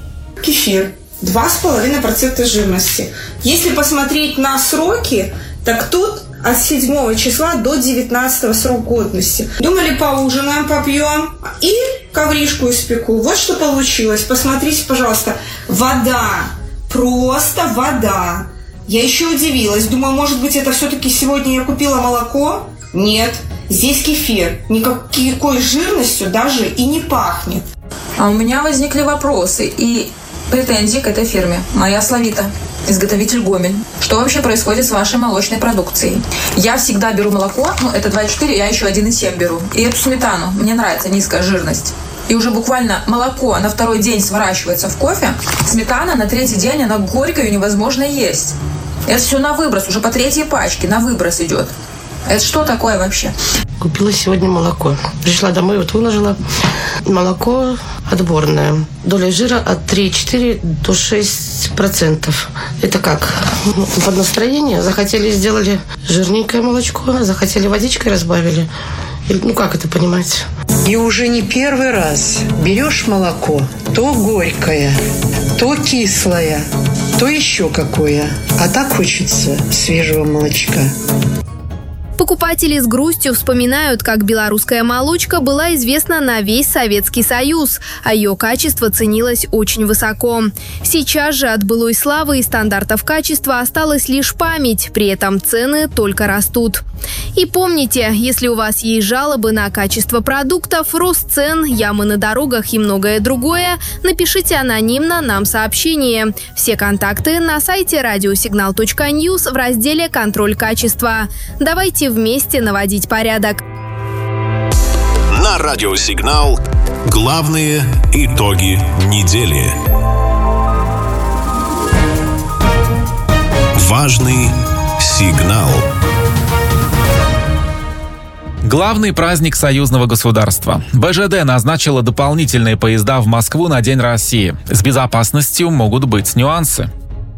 Кефир два с половиной процента жирности. Если посмотреть на сроки, так тут от седьмого числа до девятнадцатого срок годности. Думали, поужинаем, попьем и ковришку испеку. Вот что получилось. Посмотрите, пожалуйста. Вода. Просто вода. Я еще удивилась. Думаю, может быть, это все-таки сегодня я купила молоко? Нет. Здесь кефир. Никакой жирностью даже и не пахнет. А у меня возникли вопросы и претензии к этой фирме. Моя Славита, изготовитель Гомель. Что вообще происходит с вашей молочной продукцией? Я всегда беру молоко, ну это два и четыре, я еще один и семь беру. И эту сметану, мне нравится низкая жирность. И уже буквально молоко на второй день сворачивается в кофе, сметана на третий день, она горькая и невозможно есть. Это все на выброс, уже по третьей пачке на выброс идет. Это что такое вообще? Купила сегодня молоко. Пришла домой, вот выложила. Молоко отборное. Доля жира от три и четыре до шесть процентов. Это как? Под настроение. Захотели, сделали жирненькое молочко, захотели водичкой разбавили. Ну, как это понимать? И уже не первый раз берешь молоко, то горькое, то кислое, то еще какое. А так хочется свежего молочка. Покупатели с грустью вспоминают, как белорусская молочка была известна на весь Советский Союз, а ее качество ценилось очень высоко. Сейчас же от былой славы и стандартов качества осталась лишь память, при этом цены только растут. И помните, если у вас есть жалобы на качество продуктов, рост цен, ямы на дорогах и многое другое, напишите анонимно нам сообщение. Все контакты на сайте радиосигнал точка ньюс в разделе «Контроль качества». Давайте вместе наводить порядок. На радиосигнал главные итоги недели. Важный сигнал. Главный праздник союзного государства. бэ жэ дэ назначила дополнительные поезда в Москву на День России. С безопасностью могут быть нюансы.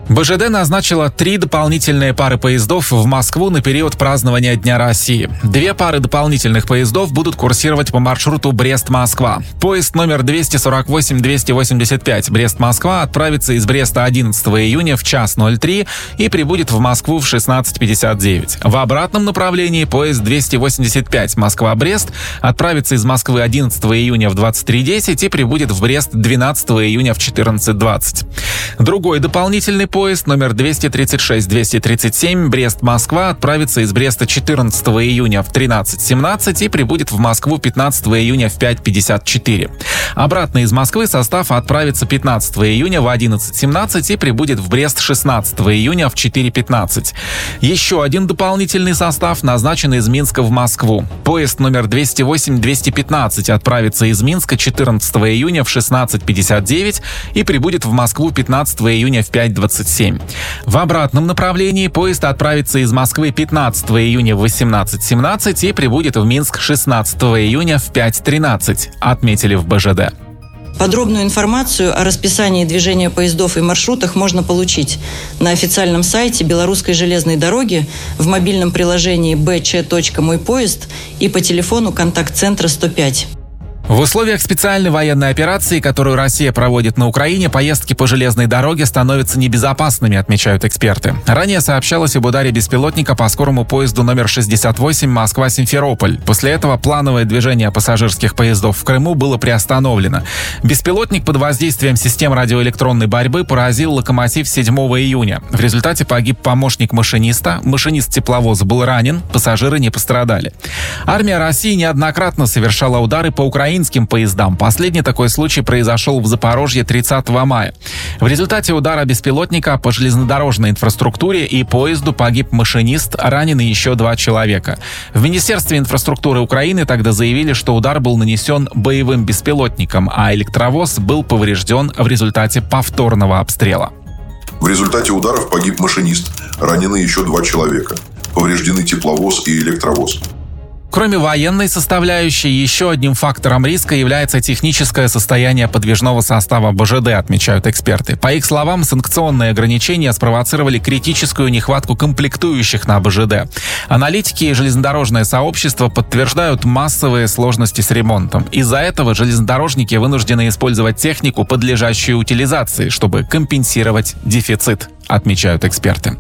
бэ жэ дэ назначила три дополнительные пары поездов в Москву на период празднования Дня России. Две пары дополнительных поездов будут курсировать по маршруту Брест-Москва. Поезд номер двести сорок восемь двести восемьдесят пять Брест-Москва отправится из Бреста одиннадцатого июня в час ноль три и прибудет в Москву в шестнадцать пятьдесят девять. В обратном направлении поезд двести восемьдесят пять Москва-Брест отправится из Москвы одиннадцатого июня в двадцать три десять и прибудет в Брест двенадцатого июня в четырнадцать двадцать. Другой дополнительный поезд номер двести тридцать шесть двести тридцать семь Брест-Москва отправится из Бреста четырнадцатого июня в тринадцать семнадцать и прибудет в Москву пятнадцатого июня в пять пятьдесят четыре. Обратно из Москвы состав отправится пятнадцатого июня в одиннадцать семнадцать и прибудет в Брест шестнадцатого июня в четыре пятнадцать. Еще один дополнительный состав назначен из Минска в Москву. Поезд номер двести восемь двести пятнадцать отправится из Минска четырнадцатого июня в шестнадцать пятьдесят девять и прибудет в Москву пятнадцатого июня в пять двадцать семь. В обратном направлении поезд отправится из Москвы пятнадцатого июня в восемнадцать семнадцать и прибудет в Минск шестнадцатого июня в пять тринадцать, отметили в бэ жэ дэ. Подробную информацию о расписании движения поездов и маршрутах можно получить на официальном сайте Белорусской железной дороги, в мобильном приложении бэ че точка мой поезд и по телефону контакт-центра сто пять. В условиях специальной военной операции, которую Россия проводит на Украине, поездки по железной дороге становятся небезопасными, отмечают эксперты. Ранее сообщалось об ударе беспилотника по скорому поезду номер шестьдесят восемь Москва-Симферополь. После этого плановое движение пассажирских поездов в Крыму было приостановлено. Беспилотник под воздействием систем радиоэлектронной борьбы поразил локомотив седьмого июня. В результате погиб помощник машиниста, машинист тепловоза был ранен, пассажиры не пострадали. Армия России неоднократно совершала удары по Украине поездам. Последний такой случай произошел в Запорожье тридцатого мая. В результате удара беспилотника по железнодорожной инфраструктуре и поезду погиб машинист, ранены еще два человека. В Министерстве инфраструктуры Украины тогда заявили, что удар был нанесен боевым беспилотником, а электровоз был поврежден в результате повторного обстрела. В результате ударов погиб машинист, ранены еще два человека. Повреждены тепловоз и электровоз. Кроме военной составляющей, еще одним фактором риска является техническое состояние подвижного состава бэ жэ дэ, отмечают эксперты. По их словам, санкционные ограничения спровоцировали критическую нехватку комплектующих на бэ жэ дэ. Аналитики и железнодорожное сообщество подтверждают массовые сложности с ремонтом. Из-за этого железнодорожники вынуждены использовать технику, подлежащую утилизации, чтобы компенсировать дефицит, отмечают эксперты.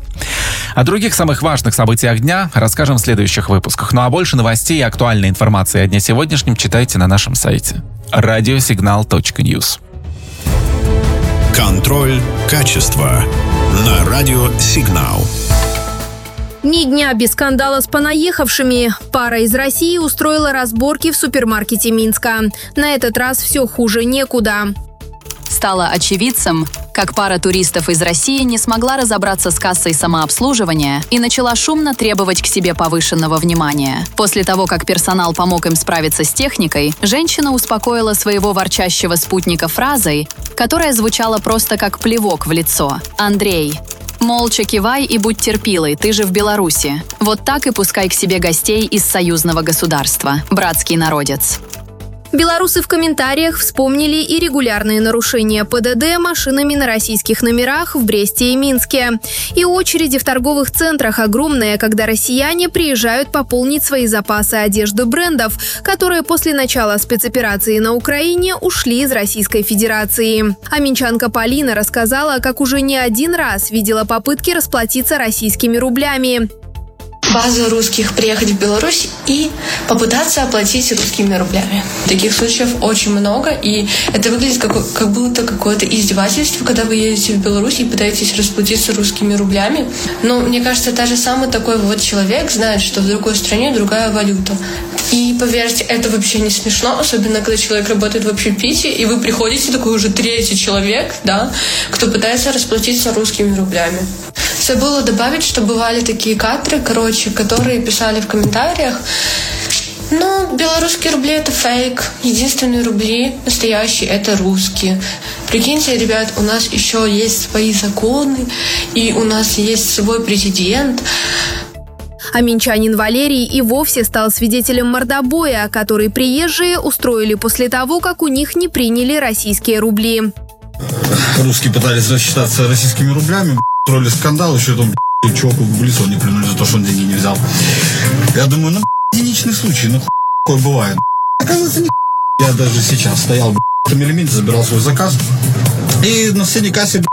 О других самых важных событиях дня расскажем в следующих выпусках. Ну а больше новостей и актуальной информации о дне сегодняшнем читайте на нашем сайте радиосигнал точка ньюс. Контроль качества на Радио Сигнал. Ни дня без скандала с понаехавшими. Пара из России устроила разборки в супермаркете Минска. На этот раз все хуже некуда. Стало очевидцем, как пара туристов из России не смогла разобраться с кассой самообслуживания и начала шумно требовать к себе повышенного внимания. После того, как персонал помог им справиться с техникой, женщина успокоила своего ворчащего спутника фразой, которая звучала просто как плевок в лицо. «Андрей, молча кивай и будь терпилой, ты же в Беларуси. Вот так и пускай к себе гостей из союзного государства. Братский народец». Белорусы в комментариях вспомнили и регулярные нарушения пэ дэ дэ машинами на российских номерах в Бресте и Минске. И очереди в торговых центрах огромные, когда россияне приезжают пополнить свои запасы одежды брендов, которые после начала спецоперации на Украине ушли из Российской Федерации. А минчанка Полина рассказала, как уже не один раз видела попытки расплатиться российскими рублями. База русских приехать в Беларусь и попытаться оплатить русскими рублями. Таких случаев очень много, и это выглядит как, как будто какое-то издевательство, когда вы едете в Беларусь и пытаетесь расплатиться русскими рублями. Но мне кажется, даже самый такой вот человек знает, что в другой стране другая валюта. И поверьте, это вообще не смешно, особенно когда человек работает в общепите, и вы приходите, такой уже третий человек, да, кто пытается расплатиться русскими рублями. Забыла добавить, что бывали такие кадры, короче, которые писали в комментариях: ну, белорусские рубли — это фейк, единственные рубли настоящие — это русские. Прикиньте, ребят, у нас еще есть свои законы, и у нас есть свой президент. А минчанин Валерий и вовсе стал свидетелем мордобоя, который приезжие устроили после того, как у них не приняли российские рубли. Русские пытались рассчитаться российскими рублями. устроили скандал, еще там чуваку в лицо не плюнули за то, что он деньги не взял. Я думаю, ну единичный случай, ну такое бывает. Оказывается, не я даже сейчас стоял в этом элементе, забирал свой заказ, и на соседней кассе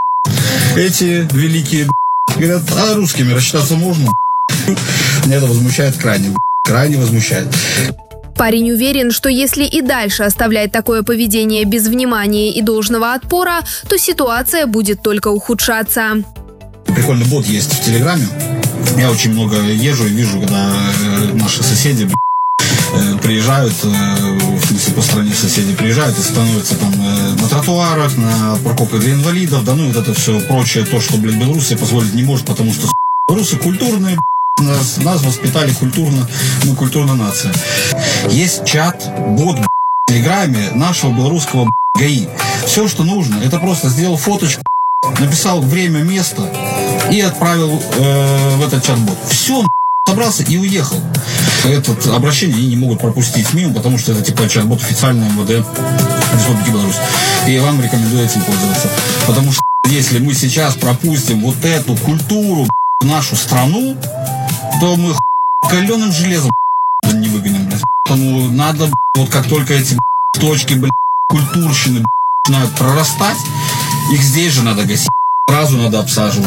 эти великие говорят, а русскими рассчитаться можно? Меня это возмущает крайне, крайне возмущает. Парень уверен, что если и дальше оставлять такое поведение без внимания и должного отпора, то ситуация будет только ухудшаться. Прикольный бот есть в Телеграме. Я очень много езжу и вижу, когда наши соседи приезжают, в смысле по стране соседи приезжают и становятся там на тротуарах, на парковках для инвалидов, да ну вот это все прочее, то, что, блядь, Беларусь себе позволить не может, потому что белорусы культурные, нас, нас воспитали культурно, мы культурная нация. Есть чат, бот в Телеграме нашего белорусского ГАИ. Все, что нужно, это просто сделал фоточку, написал время, место и отправил э, в этот чат-бот. Все, собрался и уехал. Это обращение они не могут пропустить мимо, потому что это типа чат-бот официальный МВД Республики Беларусь. И я вам рекомендую этим пользоваться. Потому что если мы сейчас пропустим вот эту культуру в нашу страну, то мы каленым железом не выгоним. Поэтому надо, вот как только эти точки блядь, культурщины начинают прорастать, их здесь же надо гасить. Сразу надо обсаживать.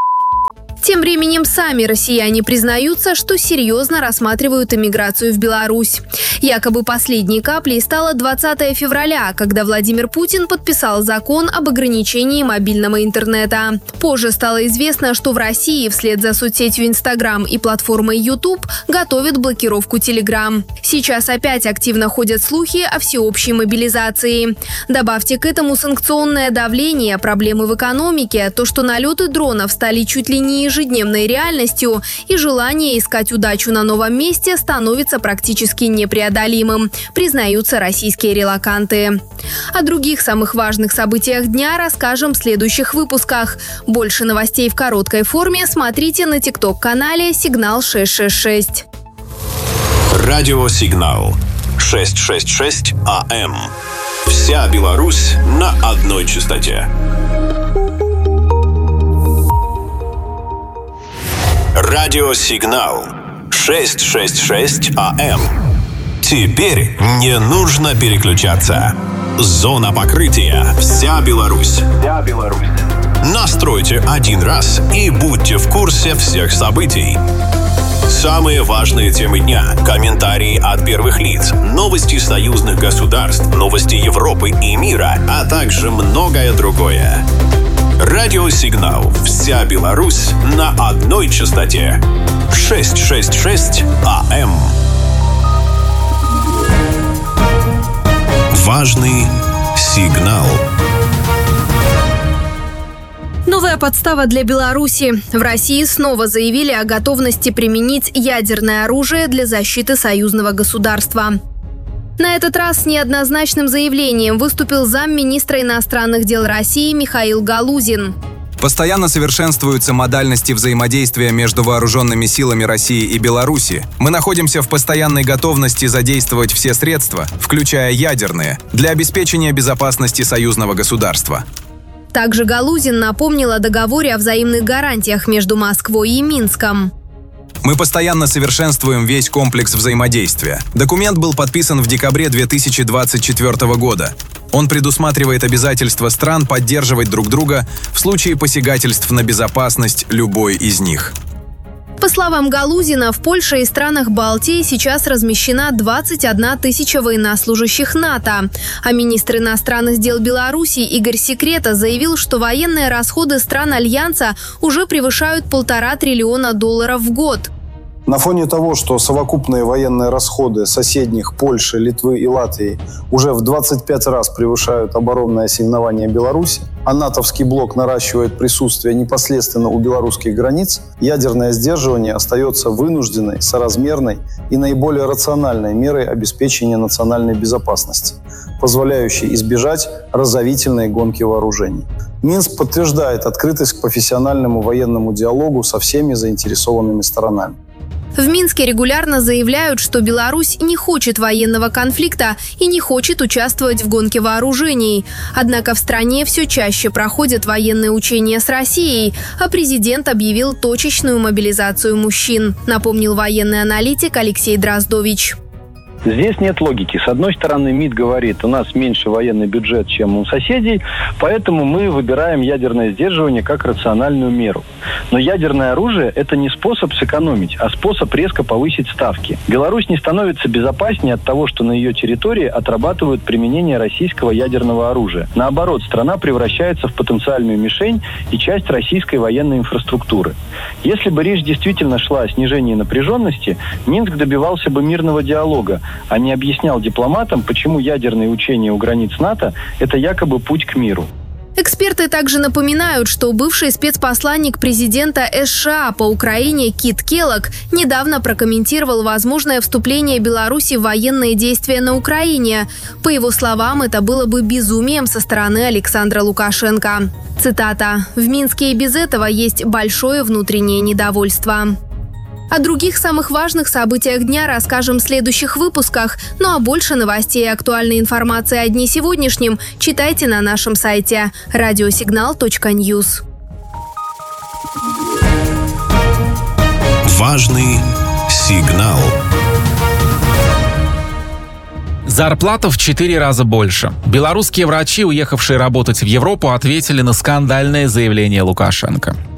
Тем временем сами россияне признаются, что серьезно рассматривают эмиграцию в Беларусь. Якобы последней каплей стало двадцатое февраля, когда Владимир Путин подписал закон об ограничении мобильного интернета. Позже стало известно, что в России вслед за соцсетью Инстаграм и платформой YouTube готовят блокировку Телеграм. Сейчас опять активно ходят слухи о всеобщей мобилизации. Добавьте к этому санкционное давление, проблемы в экономике, то, что налеты дронов стали чуть ли не ежедневной реальностью, и желание искать удачу на новом месте становится практически непреодолимым, признаются российские релоканты. О других самых важных событиях дня расскажем в следующих выпусках. Больше новостей в короткой форме смотрите на тикток-канале «Сигнал шесть шесть шесть». Радиосигнал шестьсот шестьдесят шесть АМ. Вся Беларусь на одной частоте. Радиосигнал шестьсот шестьдесят шесть АМ. Теперь не нужно переключаться. Зона покрытия. Вся Беларусь. Вся Беларусь. Настройте один раз и будьте в курсе всех событий. Самые важные темы дня, комментарии от первых лиц, новости союзных государств, новости Европы и мира, а также многое другое. Радиосигнал «Вся Беларусь» на одной частоте. шестьсот шестьдесят шесть АМ. Важный сигнал. Новая подстава для Беларуси. В России снова заявили о готовности применить ядерное оружие для защиты союзного государства. На этот раз с неоднозначным заявлением выступил замминистра иностранных дел России Михаил Галузин. Постоянно совершенствуются модальности взаимодействия между вооруженными силами России и Беларуси. Мы находимся в постоянной готовности задействовать все средства, включая ядерные, для обеспечения безопасности союзного государства. Также Галузин напомнил о договоре о взаимных гарантиях между Москвой и Минском. Мы постоянно совершенствуем весь комплекс взаимодействия. Документ был подписан в декабре две тысячи двадцать четвёртого года. Он предусматривает обязательства стран поддерживать друг друга в случае посягательств на безопасность любой из них. По словам Галузина, в Польше и странах Балтии сейчас размещена двадцать одна тысяча военнослужащих НАТО. А министр иностранных дел Беларуси Игорь Секрета заявил, что военные расходы стран Альянса уже превышают полтора триллиона долларов в год. На фоне того, что совокупные военные расходы соседних Польши, Литвы и Латвии уже в двадцать пять раз превышают оборонное ассигнование Беларуси, а натовский блок наращивает присутствие непосредственно у белорусских границ, ядерное сдерживание остается вынужденной, соразмерной и наиболее рациональной мерой обеспечения национальной безопасности, позволяющей избежать разовительной гонки вооружений. Минск подтверждает открытость к профессиональному военному диалогу со всеми заинтересованными сторонами. В Минске регулярно заявляют, что Беларусь не хочет военного конфликта и не хочет участвовать в гонке вооружений. Однако в стране все чаще проходят военные учения с Россией, а президент объявил точечную мобилизацию мужчин, напомнил военный аналитик Алексей Дроздович. Здесь нет логики. С одной стороны, МИД говорит, у нас меньше военный бюджет, чем у соседей, поэтому мы выбираем ядерное сдерживание как рациональную меру. Но ядерное оружие – это не способ сэкономить, а способ резко повысить ставки. Беларусь не становится безопаснее от того, что на ее территории отрабатывают применение российского ядерного оружия. Наоборот, страна превращается в потенциальную мишень и часть российской военной инфраструктуры. Если бы речь действительно шла о снижении напряженности, Минск добивался бы мирного диалога, а не объяснял дипломатам, почему ядерные учения у границ НАТО – это якобы путь к миру. Эксперты также напоминают, что бывший спецпосланник президента США по Украине Кит Келлог недавно прокомментировал возможное вступление Беларуси в военные действия на Украине. По его словам, это было бы безумием со стороны Александра Лукашенко. Цитата: «В Минске и без этого есть большое внутреннее недовольство». О других самых важных событиях дня расскажем в следующих выпусках. Ну а больше новостей и актуальной информации о дне сегодняшнем читайте на нашем сайте радиосигнал точка ньюс. Важный сигнал. Зарплата в четыре раза больше. Белорусские врачи, уехавшие работать в Европу, ответили на скандальное заявление Лукашенко.